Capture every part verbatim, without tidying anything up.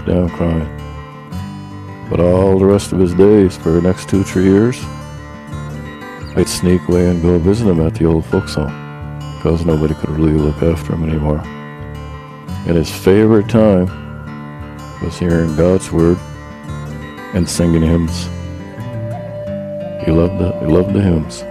broke down crying. But all the rest of his days, for the next two, three years, I'd sneak away and go visit him at the old folks home, because nobody could really look after him anymore. And his favorite time was hearing God's word and singing hymns. He loved the, he loved the hymns.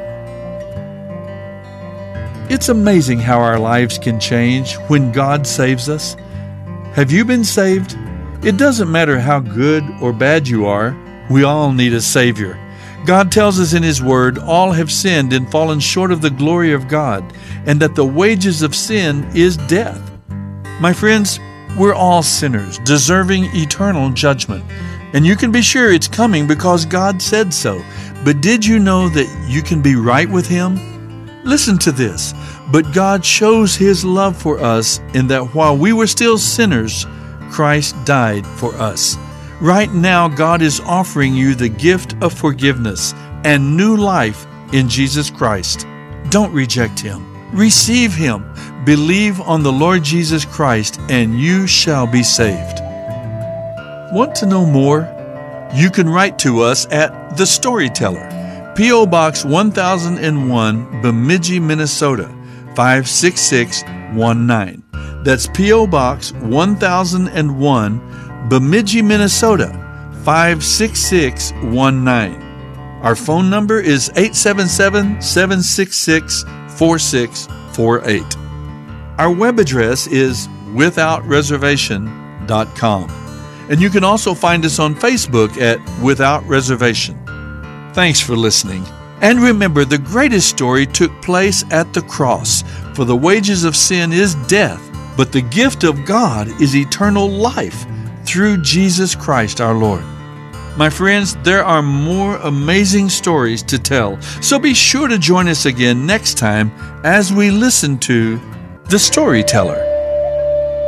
It's amazing how our lives can change when God saves us. Have you been saved? It doesn't matter how good or bad you are, we all need a Savior. God tells us in His Word, all have sinned and fallen short of the glory of God, and that the wages of sin is death. My friends, we're all sinners, deserving eternal judgment. And you can be sure it's coming because God said so. But did you know that you can be right with Him? Listen to this. But God shows His love for us in that while we were still sinners, Christ died for us. Right now, God is offering you the gift of forgiveness and new life in Jesus Christ. Don't reject Him. Receive Him. Believe on the Lord Jesus Christ, and you shall be saved. Want to know more? You can write to us at The Storyteller, P O Box one thousand one, Bemidji, Minnesota, five six six one nine. That's P O Box one thousand one, Bemidji, Minnesota, five six six one nine. Our phone number is eight seven seven, seven six six, four six four eight. Our web address is without reservation dot com. And you can also find us on Facebook at Without Reservation. Thanks for listening. And remember, the greatest story took place at the cross. For the wages of sin is death, but the gift of God is eternal life through Jesus Christ our Lord. My friends, there are more amazing stories to tell, so be sure to join us again next time as we listen to The Storyteller.